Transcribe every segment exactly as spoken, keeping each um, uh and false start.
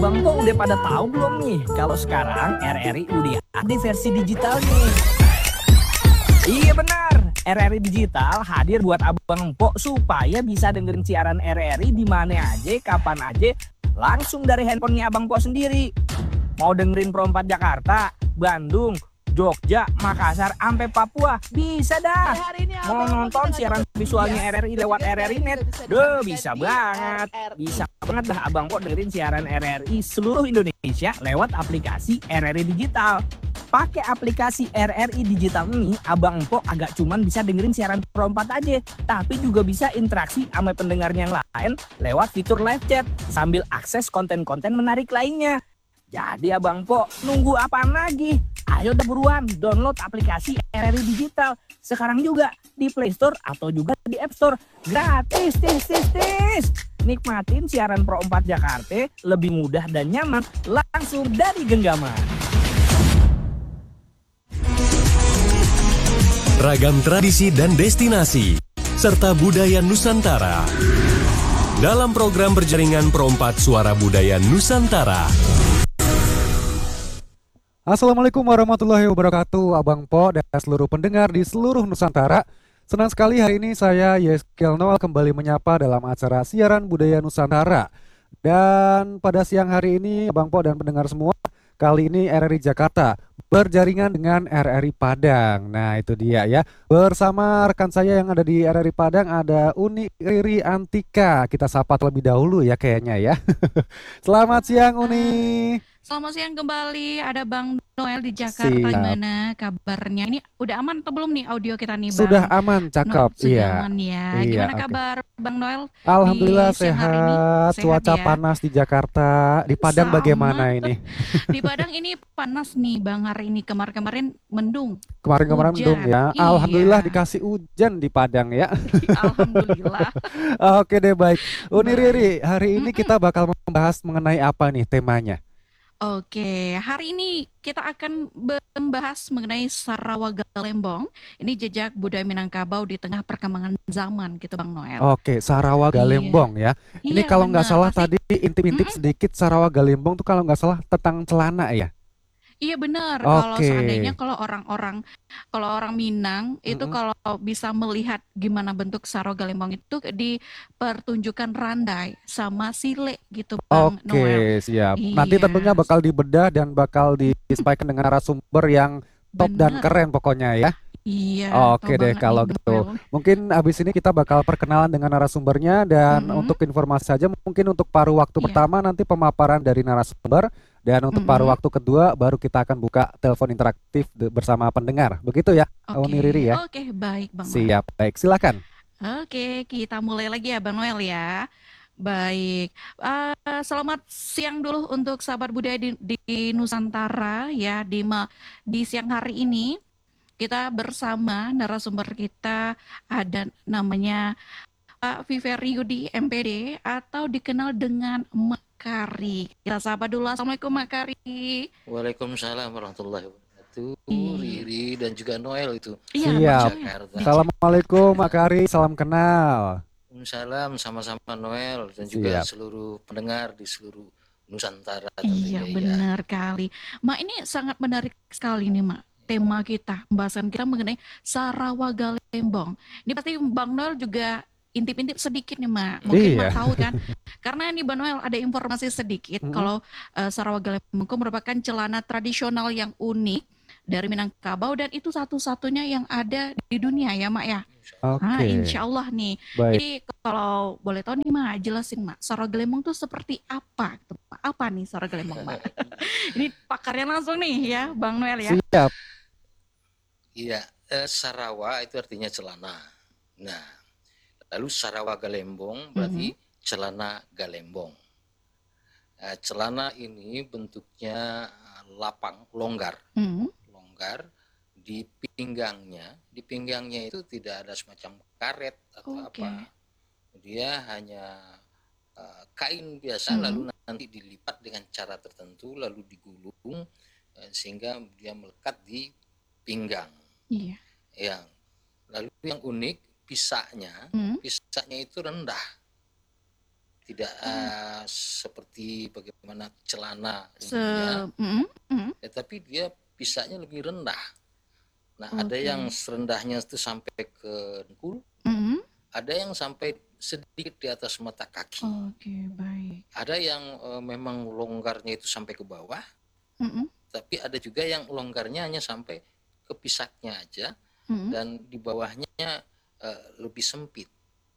Abang Po udah pada tahu belum nih kalau sekarang R R I udah ada versi digital nih? Iya benar, R R I Digital hadir buat Abang Po supaya bisa dengerin siaran R R I di mana aja, kapan aja, langsung dari handphonenya Abang Po sendiri. Mau dengerin Pro empat Jakarta, Bandung, Jogja, Makassar, sampai Papua, bisa dah. Mau nonton siaran visualnya R R I lewat R R I Net, duh bisa banget. Bisa banget dah Abang Po dengerin siaran R R I seluruh Indonesia lewat aplikasi R R I Digital. Pakai aplikasi R R I Digital ini, Abang Po agak cuman bisa dengerin siaran Pro empat aja, tapi juga bisa interaksi sama pendengarnya yang lain lewat fitur live chat sambil akses konten-konten menarik lainnya. Jadi Abang Po nunggu apaan lagi? Ayo dah buruan download aplikasi R R I Digital sekarang juga di Play Store atau juga di App Store. Gratis, tis, tis, tis. Nikmatin siaran Pro empat Jakarta lebih mudah dan nyaman langsung dari genggaman. Ragam tradisi dan destinasi serta budaya Nusantara dalam program berjaringan Pro empat Suara Budaya Nusantara. Assalamualaikum warahmatullahi wabarakatuh, Abang Po dan seluruh pendengar di seluruh Nusantara. Senang sekali hari ini saya Yeskel Noel kembali menyapa dalam acara siaran budaya Nusantara. Dan pada siang hari ini Abang Po dan pendengar semua, kali ini R R I Jakarta berjaringan dengan R R I Padang. Nah itu dia ya. Bersama rekan saya yang ada di R R I Padang ada Uni Riri Antika. Kita sapa terlebih dahulu ya kayaknya ya. Selamat siang Uni. Selamat siang kembali, ada Bang Noel di Jakarta. Siap. Gimana kabarnya? Ini udah aman atau belum nih audio kita nih Bang? Sudah aman, cakep. No, sudah iya. aman ya. Iya, Gimana oke. kabar Bang Noel? Alhamdulillah di siang hari ini? sehat. Sehat Cuaca ya? panas di Jakarta. Di Padang Sama. bagaimana ini? Di Padang ini panas nih Bang hari ini. Kemarin-kemarin mendung. Kemarin-kemarin Hujan. mendung ya. Iya. Alhamdulillah dikasih hujan di Padang ya. Alhamdulillah. Oke deh baik. Uni Baik. Riri, hari ini Mm-mm. kita bakal membahas mengenai apa nih temanya? Oke, hari ini kita akan membahas mengenai Sarawak Galembong. Ini jejak budaya Minangkabau di tengah perkembangan zaman gitu Bang Noel. Oke, Sarawak Iya. Galembong ya. Ini Iya, kalau nggak benar. salah Pasti tadi intip-intip Mm-mm. sedikit Sarawak Galembong tuh kalau nggak salah tentang celana ya. Iya benar. Kalau Oke. seandainya kalau orang-orang kalau orang Minang itu Mm-mm. kalau bisa melihat gimana bentuk Sarawak Galembong itu dipertunjukkan randai sama sile gitu Bang Noel. Oke, siap. Nanti tentunya Iya, bakal dibedah dan bakal disampaikan dengan narasumber yang top dan benar. keren pokoknya ya. Iya, Oke tahu deh banget nih kalau Bang gitu. Noel. Mungkin abis ini kita bakal perkenalan dengan narasumbernya dan Mm-mm. untuk informasi saja mungkin untuk paruh waktu Iya. pertama nanti pemaparan dari narasumber dan untuk paruh Mm-mm. waktu kedua baru kita akan buka telepon interaktif de- bersama pendengar. Begitu ya, Uni Riri Oke, ya. oke baik Bang Noel. Siap, baik. Silakan. Oke, kita mulai lagi ya Bang Noel ya. Baik, Eh, selamat siang dulu untuk sahabat budaya di, di Nusantara ya di ma- di siang hari ini kita bersama narasumber kita ada namanya Pak Viveri Yudi M P D atau dikenal dengan Mak Kari. Kita sapa dulu. Assalamualaikum Mak Kari. Waalaikumsalam warahmatullahi wabarakatuh. Iya, Riri dan juga Noel itu iya Bang di Siap. Noel Jakarta. di Assalamualaikum Mak Kari, salam kenal. Waalaikumsalam sama-sama Noel dan juga Siap. seluruh pendengar di seluruh Nusantara Iya tentunya ya. benar kali. Mak ini sangat menarik sekali nih Mak. Tema kita, pembahasan kita mengenai Sarawak Galembong. Ini pasti Bang Noel juga intip-intip sedikit nih Mak. Mungkin Mak Iya. tahu kan. Karena ini Bang Noel ada informasi sedikit Mm-mm. kalau eh, Sarawak Galembong itu merupakan celana tradisional yang unik dari Minangkabau dan itu satu-satunya yang ada di dunia ya Mak ya. Ah, Oke, insya Allah nih. baik. Jadi kalau boleh tahu nih Mak, jelasin Mak, Sarawak Galembong tuh seperti apa? gitu, Mak? Apa nih Sarawak Galembong Mak? Ini pakarnya langsung nih ya, Bang Noel ya. Siap. Iya, eh, Sarawak itu artinya celana. Nah, lalu Sarawak Galembong berarti Mhm. celana galembong. Eh, celana ini bentuknya eh, lapang, longgar, Mhm. longgar di pinggangnya. Di pinggangnya itu tidak ada semacam karet atau Oke. apa. Dia hanya eh, kain biasa, Mhm. lalu nanti dilipat dengan cara tertentu, lalu digulung eh, sehingga dia melekat di pinggang. Iya. Yang lalu yang unik pisaknya, Mhm. pisaknya itu rendah, tidak uh, seperti bagaimana celana Se umumnya, mm, mm. tetapi dia pisaknya lebih rendah. Nah, ada Oke. yang serendahnya itu sampai ke dengkul, Mm. ada yang sampai sedikit di atas mata kaki. Oke, baik. Ada yang uh, memang longgarnya itu sampai ke bawah, Mm-mm. tapi ada juga yang longgarnya hanya sampai ke pisaknya aja, Mm-mm. dan di bawahnya uh, lebih sempit.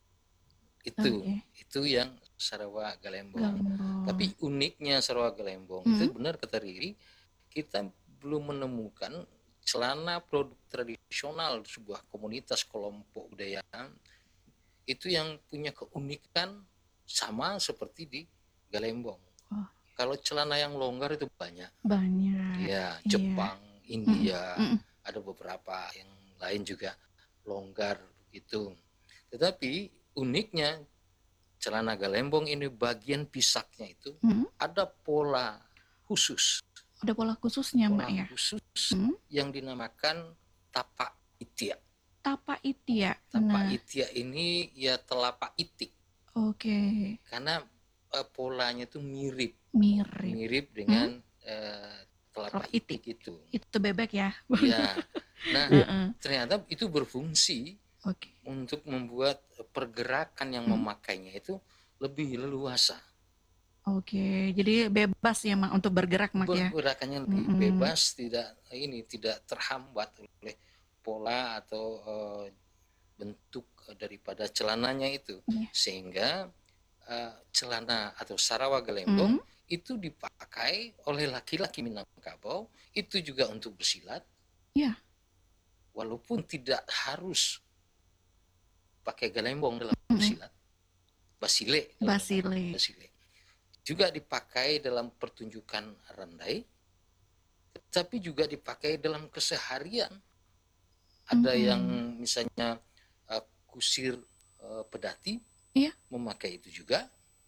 Itu Oke. itu yang Sarawak Galembong. Galembong. Tapi uniknya Sarawak Galembong Mm. itu benar kata Riri, kita belum menemukan celana produk tradisional sebuah komunitas kelompok budaya itu yang punya keunikan sama seperti di Galembong. Oh. Kalau celana yang longgar itu banyak. Banyak. Ya, Iya. Jepang, India, Mm-mm. ada beberapa yang lain juga longgar gitu. Tetapi uniknya celana Galembong ini bagian pisaknya itu Mm. ada pola khusus, Ada pola khususnya, pola Mak ya. khusus Mm. yang dinamakan tapak itia. Tapa itia. Tapak Nah, itia ini ya telapak itik, oke. karena uh, polanya itu mirip, Mirip. mirip dengan uh, telapak Telapak itik. itik itu. Itu bebek ya. Ya, nah Heeh. ternyata itu berfungsi Oke. untuk membuat pergerakan yang Hmm. memakainya itu lebih leluasa. Oke, jadi bebas ya Mak untuk bergerak Mak ya. Pergerakannya lebih Mm-mm. bebas, tidak ini tidak terhambat oleh pola atau uh, bentuk daripada celananya itu, Iya. sehingga uh, celana atau Sarawak Galembong Mm. itu dipakai oleh laki-laki Minangkabau itu juga untuk bersilat. Iya. Walaupun tidak harus pakai galembong dalam Mm-mm. bersilat, basile, kalau Basile. namanya, basile juga dipakai dalam pertunjukan randai, tetapi juga dipakai dalam keseharian. Ada Mm-mm. yang misalnya uh, kusir uh, pedati Iya. memakai itu juga,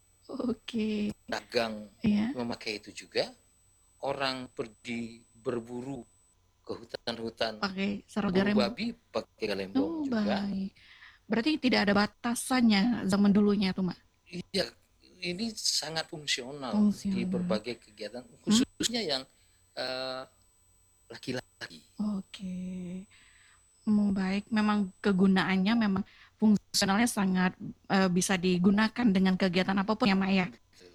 Oke. dagang Iya. memakai itu juga, orang pergi berburu ke hutan-hutan Pakai Sarawak buru Galembong. babi pakai galembong Oh, juga. baik. Berarti tidak ada batasannya zaman dulunya tuh Mak. Iya, ini sangat fungsional di Fungsional. berbagai kegiatan, khususnya yang uh, laki-laki. Oke. Hmm, baik, memang kegunaannya memang fungsionalnya sangat eh, bisa digunakan dengan kegiatan apapun ya Mak ya.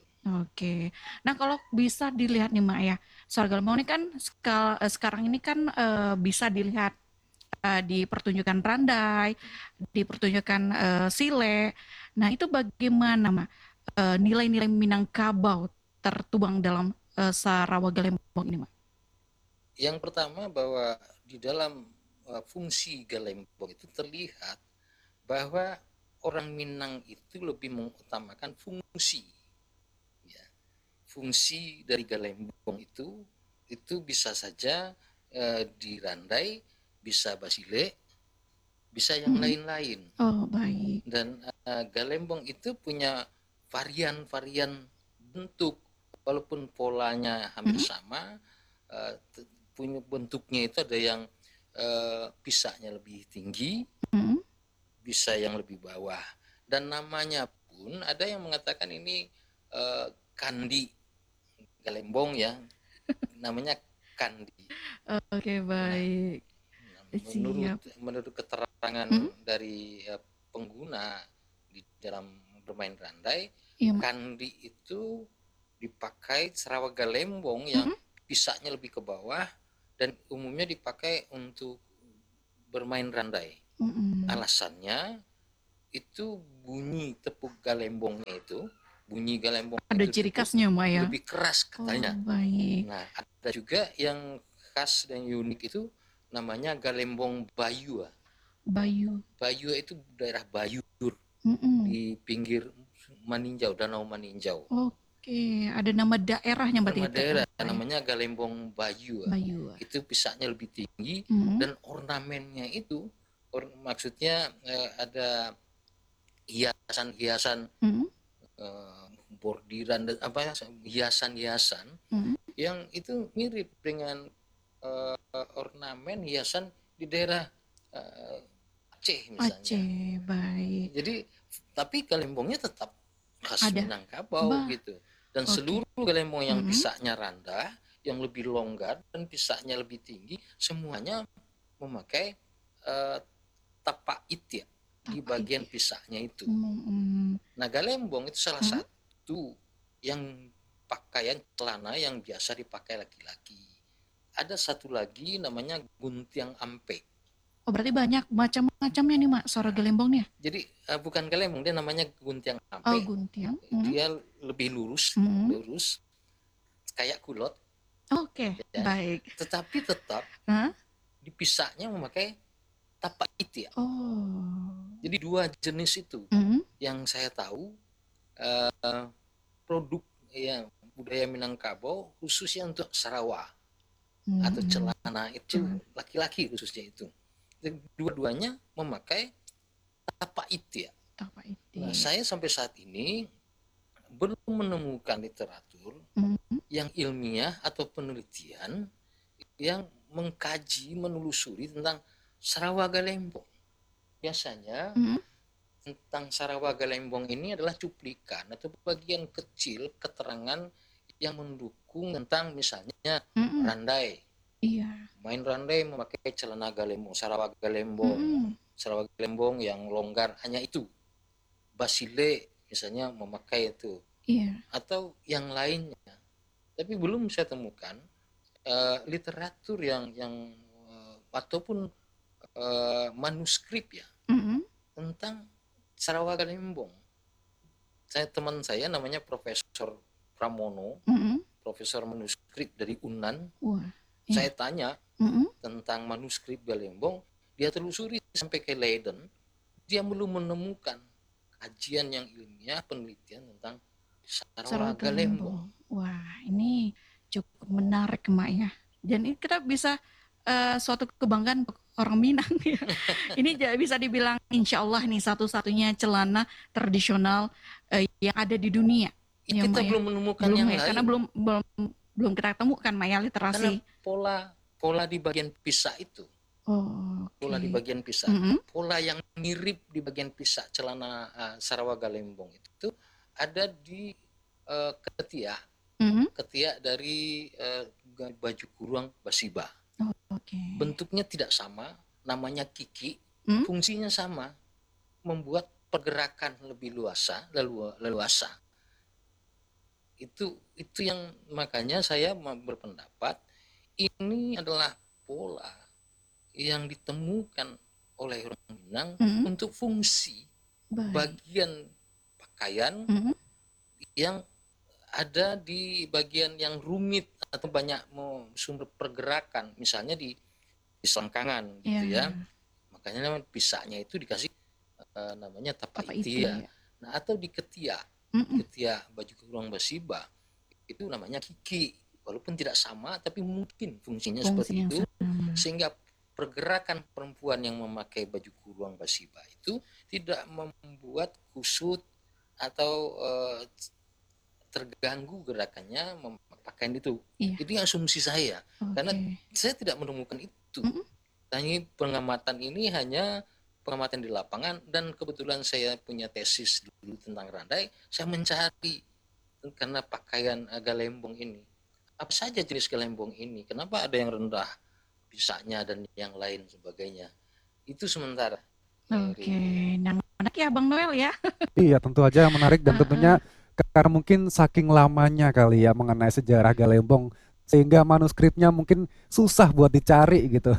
Oke. Nah, kalau bisa dilihat nih Mak ya, Sarawak Galembong ini kan skal- eh, sekarang ini kan eh, bisa dilihat eh, di pertunjukan randai, di pertunjukan eh, sile. Nah, itu bagaimana Mak eh, nilai-nilai Minangkabau tertuang dalam eh, Sarawak Galembong ini Mak? Yang pertama bahwa di dalam uh, fungsi galembong itu terlihat bahwa orang Minang itu lebih mengutamakan fungsi. Ya. Fungsi dari galembong itu itu bisa saja uh, dirandai, bisa basile, bisa yang Mhm. lain-lain. Oh, baik. Dan uh, galembong itu punya varian-varian bentuk, walaupun polanya hampir Mhm. sama, uh, t- punya bentuknya itu ada yang uh, pisaknya lebih tinggi, Mhm. bisa yang lebih bawah, dan namanya pun ada yang mengatakan ini uh, kandi galembong ya, namanya kandi. Oke, baik. Nah, menurut Siap. menurut keterangan Mhm. dari uh, pengguna di dalam bermain randai, Iya, Mak. kandi itu dipakai Sarawak Galembong yang Mhm. pisaknya lebih ke bawah dan umumnya dipakai untuk bermain randai. Mhm. Alasannya itu bunyi tepuk galembongnya itu, bunyi galembong Ada itu ciri tepuk khasnya Mak ya. lebih keras Oh, katanya. baik. Nah, ada juga yang khas dan unik itu namanya galembong Bayu. Bayu. Bayu itu daerah Bayur Mhm. di pinggir Maninjau, Danau Maninjau. Oke, ada nama daerahnya berarti Nama itu. daerah Baik. namanya Galembong Bayu. Bayu. Itu pisaknya lebih tinggi Mhm. dan ornamennya itu or, maksudnya eh, ada hiasan-hiasan Mhm. eh, bordiran dan apa ya, hiasan-hiasan Mhm. yang itu mirip dengan eh, ornamen hiasan di daerah eh, Aceh misalnya. Aceh, baik. Jadi tapi galembongnya tetap khas Ada. Minangkabau Bah, gitu. Dan oke. seluruh galembong yang Mhm. pisaknya rendah, yang lebih longgar dan pisaknya lebih tinggi, semuanya memakai eh, tapak itia di Tapak bagian itia. pisaknya itu. Mhm. Nah, galembong itu salah Mhm. satu yang pakaian celana yang biasa dipakai laki-laki. Ada satu lagi namanya guntiang ampe. Oh, berarti banyak macam-macamnya nih, Mak, suara galembongnya? Jadi uh, bukan galembong, dia namanya guntiang Oh, ampe. guntiang. Mhm. Dia lebih lurus, Mhm. lurus kayak kulot Oke, ya. baik. Tetapi tetap Hah? di pisaknya memakai tapak itia. Oh. Jadi dua jenis itu Mhm. yang saya tahu uh, produk ya budaya Minangkabau khususnya untuk Sarawak atau Mhm. celana itu Celana. laki-laki khususnya itu. Dan dua-duanya memakai tapak itia. Tapak Nah, itia. saya sampai saat ini belum menemukan literatur Mhm. yang ilmiah atau penelitian yang mengkaji, menelusuri tentang Sarawak Galembong. Biasanya Mhm. tentang Sarawak Galembong ini adalah cuplikan atau bagian kecil keterangan yang mendukung tentang misalnya Mhm. randai. Iya. Main randai memakai celana galembong, Sarawak Galembong. Mhm. Sarawak Galembong yang longgar hanya itu. Basile misalnya memakai itu. Iya. Atau yang lainnya. Tapi belum saya temukan uh, literatur yang yang uh, ataupun uh, manuskrip ya Mhm. tentang Sarawak Galembong. Saya teman saya namanya Profesor Pramono, Mhm. profesor manuskrip dari Unan. Wah. Saya Iya. tanya Mhm. tentang manuskrip Galembong, dia telusuri sampai ke Leiden, dia belum menemukan kajian yang ilmiah, penelitian tentang Sarawak Sarawak Galembong. Galembong. Wah, ini cukup menarik, Mak, ya. Dan ini kita bisa eh, suatu kebanggaan untuk orang Minang ya. Ini ja- bisa dibilang insya Allah nih satu-satunya celana tradisional eh, yang ada di dunia. Ya, Kita Mak, ya. belum menemukan Belum yang ya, karena lain. belum belum belum kita temukan, Mak, ya, Karena literasi. pola pola di bagian pisak itu, Oh, pola di oke. bagian pisak, Mhm. pola yang mirip di bagian pisak celana uh, Sarawak Galembong itu ada di uh, ketiak, Mhm. ketiak dari uh, baju kurung Basiba. Oh, oke. Bentuknya tidak sama, namanya kiki, Hmm? fungsinya sama, membuat pergerakan lebih luasa, lelu, leluasa. Itu itu yang makanya saya berpendapat ini adalah pola yang ditemukan oleh orang Minang Mhm. untuk fungsi Baik. bagian pakaian Mhm. yang ada di bagian yang rumit atau banyak sumber pergerakan, misalnya di, di selangkangan gitu Ya. ya. Makanya pisaknya itu dikasih uh, namanya tapak Tapak itia. itia. Nah, atau di ketiak, Mhm. ketiak baju kurung Basiba itu namanya kiki. Walaupun tidak sama, tapi mungkin fungsinya Fungsi seperti yang itu, sama. sehingga pergerakan perempuan yang memakai baju kurung Basiba itu tidak membuat kusut atau uh, terganggu gerakannya memakai itu. Iya. Itu asumsi saya, Oke. karena saya tidak menemukan itu. Mhm. Tapi pengamatan ini hanya pengamatan di lapangan, dan kebetulan saya punya tesis dulu tentang randai, saya mencari karena pakaian galembong ini. Apa saja jenis galembong ini? Kenapa ada yang rendah pisaknya dan yang lain sebagainya? Itu sementara. Oke, nah menarik ya Bang Noel ya. Iya, tentu aja menarik dan tentunya karena mungkin saking lamanya kali ya mengenai sejarah Galembong sehingga manuskripnya mungkin susah buat dicari gitu.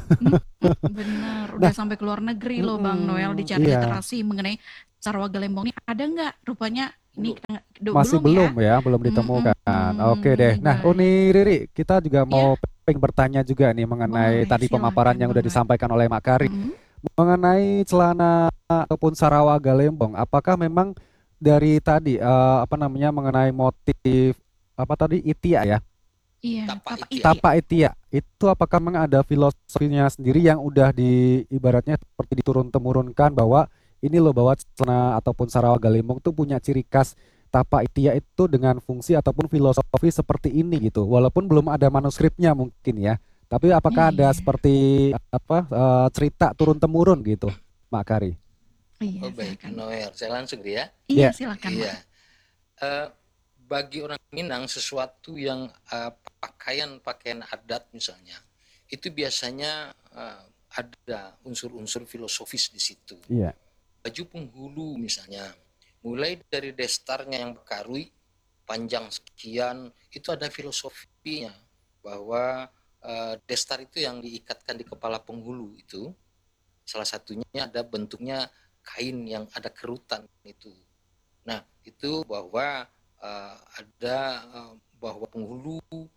Benar, Nah, udah sampai ke luar negeri loh Bang Noel mm, dicari iya, literasi mengenai Sarawak Galembong ini ada nggak? Rupanya ini Belum. kita- du- masih belum belum ya, belum ditemukan. Oke deh. Mm-mm, Nah, baik. Uni Riri, kita juga Ya, mau pengen bertanya juga nih mengenai boleh, tadi pemaparan silakan yang Bang udah Noel. disampaikan oleh Mak Kari Mm-mm. mengenai celana ataupun Sarawak Galembong. Apakah memang dari tadi eh, apa namanya mengenai motif apa tadi itia ya? Iya, Tapak tapak itia. itia. Tapak itia itu apakah memang ada filosofinya sendiri yang udah di ibaratnya seperti diturun temurunkan bahwa ini loh bahwa celana ataupun Sarawak Galembong tuh punya ciri khas tapak itia itu dengan fungsi ataupun filosofi seperti ini gitu. Walaupun belum ada manuskripnya mungkin ya. Tapi apakah ada Iya, seperti apa eh, cerita turun temurun gitu, Mak Kari? iya Oh baik, silakan. Noel. Saya langsung ya. Iya Ya, silakan Mak. Iya. eh, bagi orang Minang sesuatu yang eh, pakaian-pakaian adat misalnya itu biasanya eh, ada unsur-unsur filosofis di situ. Iya. Baju penghulu misalnya, mulai dari destarnya yang berkarui panjang sekian, itu ada filosofinya bahwa eh, destar itu yang diikatkan di kepala penghulu itu salah satunya ada bentuknya kain yang ada kerutan itu. Nah, itu bahwa uh, ada uh, bahwa penghulu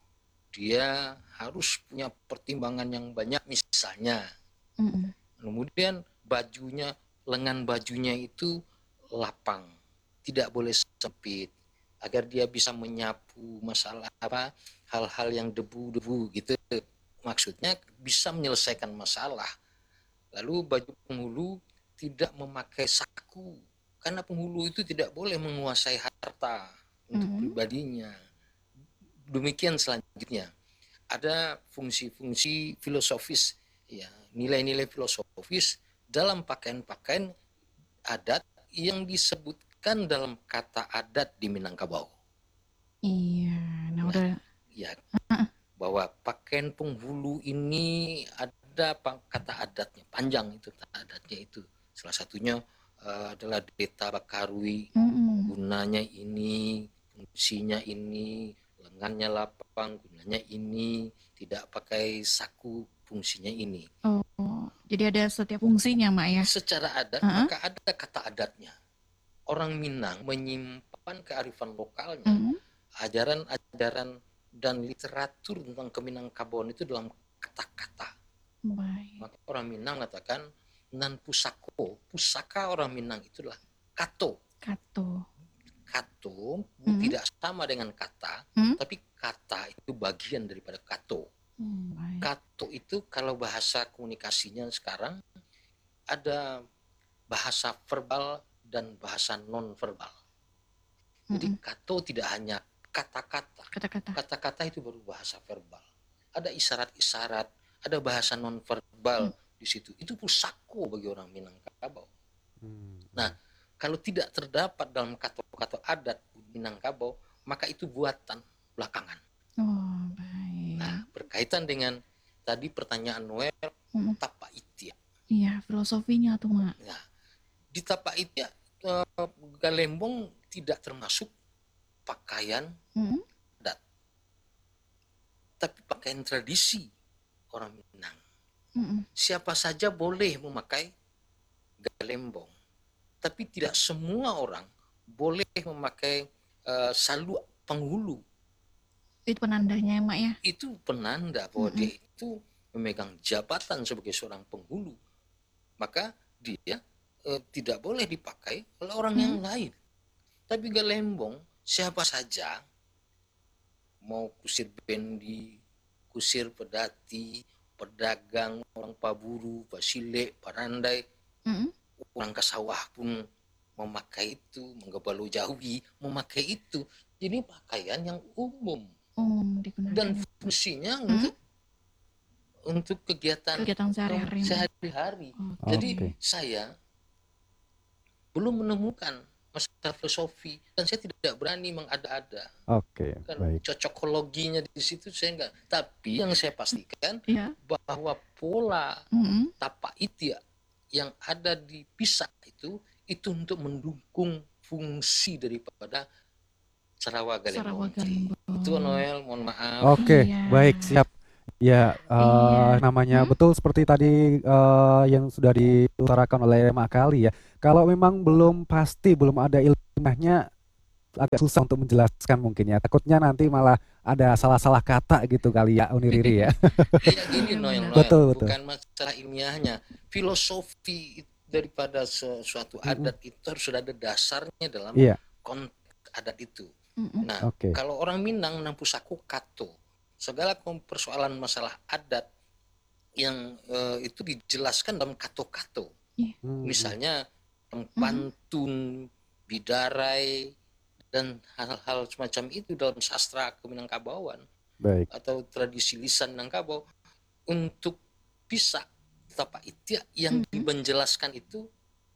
dia harus punya pertimbangan yang banyak misalnya. Mm-mm. Kemudian bajunya, lengan bajunya itu lapang, tidak boleh sempit agar dia bisa menyapu masalah apa hal-hal yang debu-debu gitu. Maksudnya bisa menyelesaikan masalah. Lalu baju penghulu tidak memakai saku karena penghulu itu tidak boleh menguasai harta untuk Mhm. pribadinya. Demikian selanjutnya ada fungsi-fungsi filosofis, ya nilai-nilai filosofis dalam pakaian-pakaian adat yang disebutkan dalam kata adat di Minangkabau. Iya, nah Nah, udah. ya bahwa pakaian penghulu ini ada pa- kata adatnya, panjang itu kata adatnya itu. Salah satunya eh, adalah Deta Bakarui, Mm-mm. gunanya ini, fungsinya ini, lengannya lapang, gunanya ini, tidak pakai saku, fungsinya ini. Oh, jadi ada setiap fungsinya, Mak ya. Secara adat, Uh-uh. maka ada kata adatnya. Orang Minang menyimpan kearifan lokalnya, Mhm. ajaran-ajaran dan literatur tentang Keminangkabauan itu dalam kata-kata. Baik. Maka orang Minang mengatakan nan pusako, pusaka orang Minang itulah kato. Kato. Kato Mhm. tidak sama dengan kata, Mhm. tapi kata itu bagian daripada kato. Hmm, baik. Kato itu kalau bahasa komunikasinya sekarang ada bahasa verbal dan bahasa non verbal. Jadi Mm-mm. kato tidak hanya kata-kata. Kata-kata. Kata-kata itu baru bahasa verbal. Ada isyarat-isyarat, ada bahasa non verbal di situ. Itu pusako bagi orang Minangkabau. Hmm. Nah, kalau tidak terdapat dalam kata-kata adat Minangkabau, maka itu buatan belakangan. Oh, baik. Nah, berkaitan dengan tadi pertanyaan Noel, Mm-mm. tapa itia. Iya, filosofinya tuh, Mak. Nah, di tapa itia eh, galembong tidak termasuk pakaian Mm-mm. adat, tapi pakaian tradisi orang Minang. Mm-mm. Siapa saja boleh memakai galembong, tapi tidak semua orang boleh memakai eh, saluk penghulu. Itu penandanya, Mak ya. Itu penanda bahwa Mm-mm. dia itu memegang jabatan sebagai seorang penghulu. Maka dia eh, tidak boleh dipakai oleh orang yang lain. Tapi galembong siapa saja, mau kusir bendi, kusir pedati, pedagang, orang paburu, pasile, parandai, Mm-mm. orang kasawah pun memakai itu, menggebalu jawi memakai itu. Jadi pakaian yang umum Umum digunakan. dan fungsinya untuk untuk kegiatan Kegiatan sehari-hari, Mak. sehari-hari. Oke. Jadi Oke. saya belum menemukan masalah filosofi dan saya tidak berani mengada-ada. Oke, Kan baik. cocokologinya di situ saya enggak. Tapi yang saya pastikan Iya. bahwa pola Mm-mm. tapa itia yang ada di Pisak itu itu untuk mendukung fungsi daripada Sarawak Sarawak Galembong. Galembong. Itu Noel, mohon maaf. Oke, Iya. baik, siap. Ya, eh, Iya. namanya Hmm? betul seperti tadi eh, yang sudah diutarakan oleh Mak Kali ya. Kalau memang belum pasti, belum ada ilmiahnya, agak susah untuk menjelaskan mungkin ya. Takutnya nanti malah ada salah-salah kata gitu kali ya, Uni Riri ya. Iya gini Iya, Noel, benar. Noel. Betul, betul. Bukan masalah ilmiahnya. Filosofi daripada sesuatu Mm-mm. adat itu harus sudah ada dasarnya dalam Iya, konteks adat itu. Mm-mm. Nah, oke. kalau orang Minang nampusaku kato, segala kom- persoalan masalah adat yang eh, itu dijelaskan dalam kato-kato. Hmm, Misalnya pantun, bidarai, dan hal-hal semacam itu dalam sastra Keminangkabauan baik. atau tradisi lisan Minangkabau untuk bisa tapa itia yang Mhm. menjelaskan itu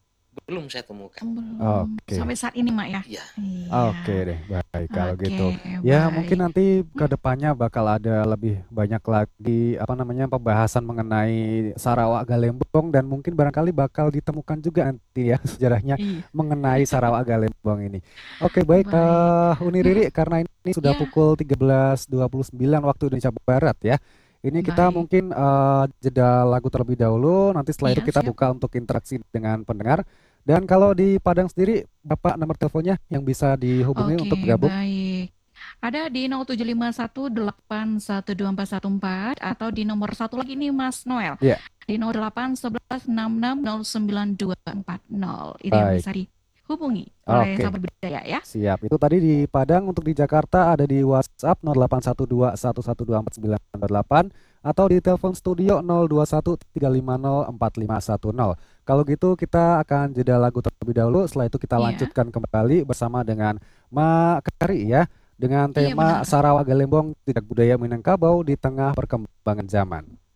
belum saya temukan. Belum. Oke. Sampai saat ini, Mak ya? Iya. Iya. Oke deh, baik kalau Oke, gitu. Ya mungkin baik. nanti ke depannya bakal ada lebih banyak lagi apa namanya pembahasan mengenai Sarawak Galembong dan mungkin barangkali bakal ditemukan juga nanti ya sejarahnya Iya. mengenai Sarawak Galembong ini. Oke baik, Baik. eh Uni Riri, karena ini sudah Ya, pukul tiga belas dua puluh sembilan waktu Indonesia Barat ya. Ini kita baik. mungkin eh, jeda lagu terlebih dahulu, nanti setelah itu Iya, kita siap. buka untuk interaksi dengan pendengar. Dan kalau di Padang sendiri, Bapak nomor teleponnya yang bisa dihubungi untuk Oke, bergabung? baik. Ada di nol tujuh lima satu delapan satu dua empat satu empat atau di nomor satu lagi nih Mas Noel Iya, di nol delapan sebelas enam enam nol sembilan dua empat nol. Itu yang baik. bisa dihubungi oleh Oke, sahabat budaya ya. siap. Itu tadi di Padang, untuk di Jakarta ada di WhatsApp nol delapan satu dua satu satu dua empat sembilan delapan atau di telepon studio nol dua satu tiga lima nol empat lima satu nol. Kalau gitu kita akan jeda lagu terlebih dahulu, setelah itu kita Iya. lanjutkan kembali bersama dengan Mak Kari ya, dengan Iya, tema benar. Sarawak Galembong, Tidak Budaya Minangkabau di Tengah Perkembangan Zaman.